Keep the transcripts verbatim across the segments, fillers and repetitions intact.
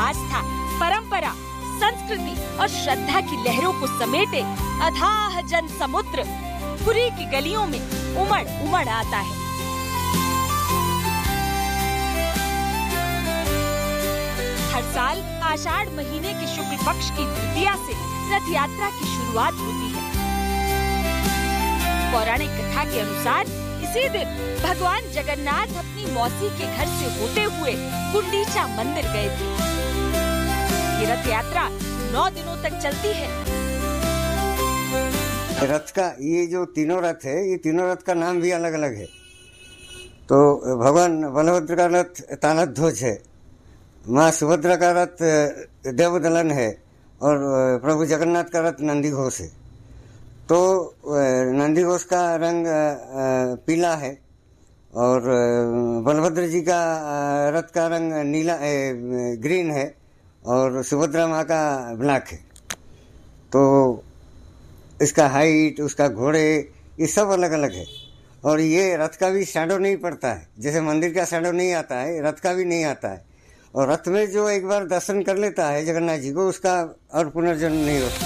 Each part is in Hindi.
आस्था, परंपरा, संस्कृति और श्रद्धा की लहरों को समेटे अथाह जन समुद्र पुरी की गलियों में उमड़ उमड़ आता है। हर साल आषाढ़ महीने के शुक्ल पक्ष की तृतीया से रथ यात्रा की शुरुआत होती है। पौराणिक कथा के अनुसार इसी दिन भगवान जगन्नाथ अपनी मौसी के घर से होते हुए गुंडीचा मंदिर गए थे। ये रथ यात्रा नौ दिनों तक चलती है। रथ का ये जो तीनों रथ है, ये तीनों रथ का नाम भी अलग अलग है। तो भगवान बलभद्र का रथ तालध्वज है, माँ सुभद्रा का रथ देवदलन है और प्रभु जगन्नाथ का रथ नंदीघोष है। तो नंदीघोष का रंग पीला है और बलभद्र जी का रथ का रंग नीला ग्रीन है और सुभद्रा माँ का ब्लैक है। तो इसका हाइट, उसका घोड़े, ये सब अलग अलग है। और ये रथ का भी शैडो नहीं पड़ता है, जैसे मंदिर का शैडो नहीं आता है, रथ का भी नहीं आता है। और रथ में जो एक बार दर्शन कर लेता है जगन्नाथ जी को, उसका और पुनर्जन्म नहीं होता।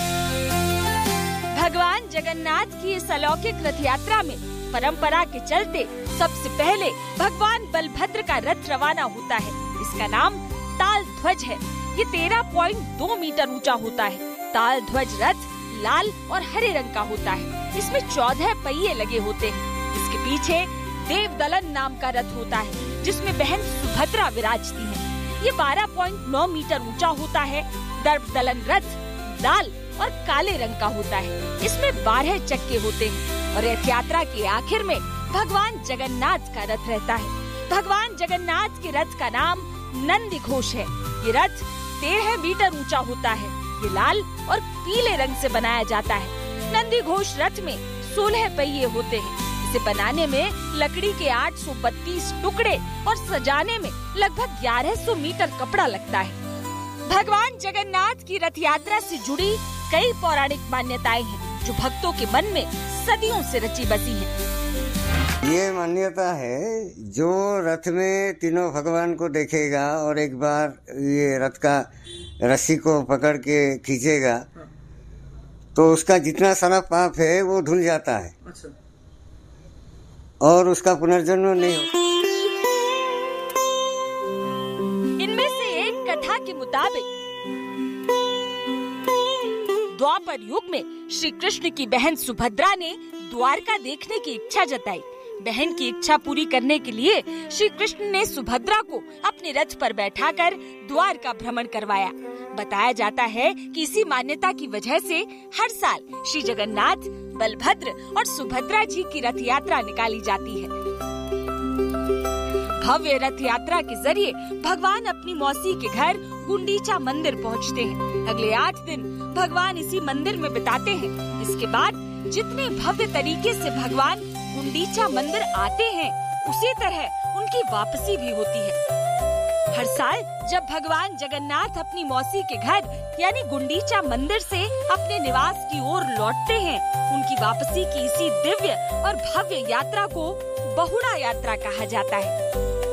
भगवान जगन्नाथ की इस अलौकिक रथ यात्रा में परंपरा के चलते सबसे पहले भगवान बलभद्र का रथ रवाना होता है। इसका नाम ताल ध्वज है। ये तेरह पॉइंट दो मीटर ऊंचा होता है। ताल ध्वज रथ लाल और हरे रंग का होता है। इसमें चौदह पहिए लगे होते हैं। इसके पीछे देवदलन नाम का रथ होता है, जिसमें बहन सुभद्रा विराजती है। ये बारह पॉइंट नौ मीटर ऊंचा होता है। दर्पदलन रथ लाल और काले रंग का होता है। इसमें बारह चक्के होते हैं और रथ यात्रा के आखिर में भगवान जगन्नाथ का रथ रहता है। भगवान जगन्नाथ के रथ का नाम नंदीघोष है। ये रथ तेरह मीटर ऊंचा होता है। ये लाल और पीले रंग से बनाया जाता है। नंदीघोष रथ में सोलह पहिए होते हैं। इसे बनाने में लकड़ी के आठ सौ बत्तीस टुकड़े और सजाने में लगभग ग्यारह सौ मीटर कपड़ा लगता है। भगवान जगन्नाथ की रथ यात्रा से जुड़ी कई पौराणिक मान्यताएं हैं, जो भक्तों के मन में सदियों से रची बसी हैं। ये मान्यता है, जो रथ में तीनों भगवान को देखेगा और एक बार ये रथ का रस्सी को पकड़ के खींचेगा, तो उसका जितना सारा पाप है वो धुल जाता है। अच्छा। और उसका पुनर्जन्म नहीं होता। इनमें से एक कथा के मुताबिक द्वापर युग में श्री कृष्ण की बहन सुभद्रा ने द्वारका देखने की इच्छा जताई। बहन की इच्छा पूरी करने के लिए श्री कृष्ण ने सुभद्रा को अपने रथ पर बैठाकर द्वारका भ्रमण करवाया। बताया जाता है कि इसी मान्यता की वजह से हर साल श्री जगन्नाथ, बलभद्र और सुभद्रा जी की रथ यात्रा निकाली जाती है। भव्य रथ यात्रा के जरिए भगवान अपनी मौसी के घर गुंडीचा मंदिर पहुंचते हैं। अगले आठ दिन भगवान इसी मंदिर में बिताते हैं। इसके बाद जितने भव्य तरीके से भगवान गुंडीचा मंदिर आते हैं, उसी तरह उनकी वापसी भी होती है। हर साल जब भगवान जगन्नाथ अपनी मौसी के घर यानी गुंडीचा मंदिर से अपने निवास की ओर लौटते हैं, उनकी वापसी की इसी दिव्य और भव्य यात्रा को बहुड़ा यात्रा कहा जाता है।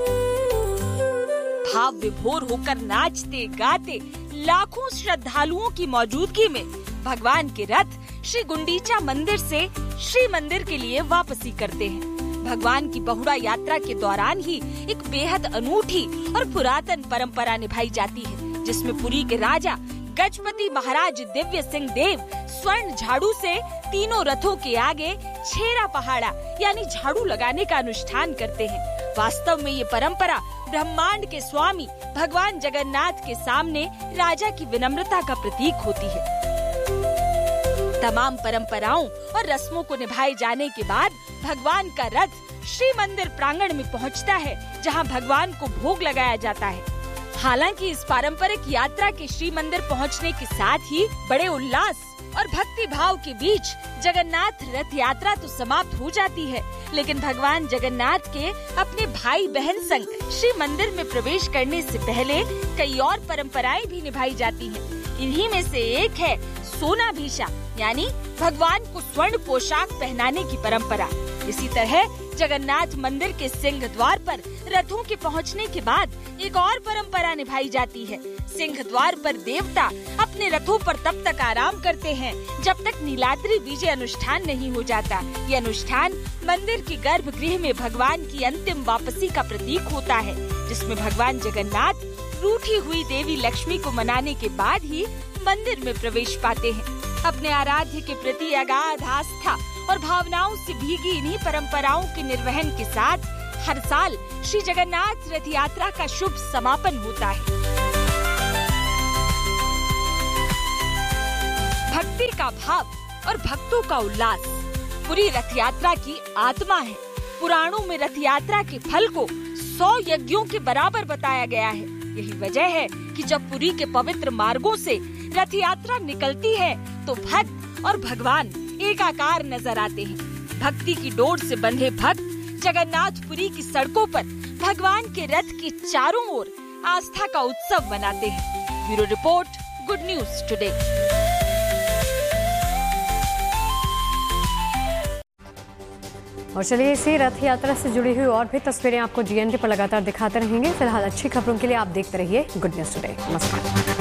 भाव विभोर होकर नाचते गाते लाखों श्रद्धालुओं की मौजूदगी में भगवान के रथ श्री गुंडीचा मंदिर से श्री मंदिर के लिए वापसी करते हैं। भगवान की बहुड़ा यात्रा के दौरान ही एक बेहद अनूठी और पुरातन परंपरा निभाई जाती है, जिसमें पुरी के राजा गजपति महाराज दिव्य सिंह देव स्वर्ण झाड़ू से तीनों रथों के आगे छेरा पहाड़ा यानी झाड़ू लगाने का अनुष्ठान करते हैं। वास्तव में ये परंपरा ब्रह्मांड के स्वामी भगवान जगन्नाथ के सामने राजा की विनम्रता का प्रतीक होती है। तमाम परंपराओं और रस्मों को निभाए जाने के बाद भगवान का रथ श्री मंदिर प्रांगण में पहुंचता है, जहां भगवान को भोग लगाया जाता है। हालांकि इस पारंपरिक यात्रा के श्री मंदिर पहुंचने के साथ ही बड़े उल्लास और भक्ति भाव के बीच जगन्नाथ रथ यात्रा तो समाप्त हो जाती है, लेकिन भगवान जगन्नाथ के अपने भाई बहन संग श्री मंदिर में प्रवेश करने से पहले कई और परंपराएं भी निभाई जाती हैं। इन्हीं में से एक है सोनाभिषा यानी भगवान को स्वर्ण पोशाक पहनाने की परंपरा। इसी तरह जगन्नाथ मंदिर के सिंह द्वार पर रथों के पहुंचने के बाद एक और परंपरा निभाई जाती है। सिंह द्वार पर देवता अपने रथों पर तब तक आराम करते हैं जब तक नीलाद्री विजय अनुष्ठान नहीं हो जाता। ये अनुष्ठान मंदिर के गर्भगृह में भगवान की अंतिम वापसी का प्रतीक होता है, जिसमें भगवान जगन्नाथ रूठी हुई देवी लक्ष्मी को मनाने के बाद ही मंदिर में प्रवेश पाते हैं। अपने आराध्य के प्रति अगाध आस्था और भावनाओं से भीगी इन्हीं परंपराओं के निर्वहन के साथ हर साल श्री जगन्नाथ रथ यात्रा का शुभ समापन होता है। भक्ति का भाव और भक्तों का उल्लास पूरी रथ यात्रा की आत्मा है। पुराणों में रथ यात्रा के फल को सौ यज्ञों के बराबर बताया गया है। यही वजह है कि जब पुरी के पवित्र मार्गों से रथ यात्रा निकलती है तो भक्त और भगवान एकाकार नजर आते हैं। भक्ति की डोर से बंधे भक्त जगन्नाथपुरी की सड़कों पर भगवान के रथ के चारों ओर आस्था का उत्सव मनाते हैं। Bureau report, good news today. और चलिए इसी रथ यात्रा से जुड़ी हुई और भी तस्वीरें आपको जीएनडी पर लगातार दिखाते रहेंगे। फिलहाल अच्छी खबरों के लिए आप देखते रहिए गुड न्यूज टुडे। नमस्कार।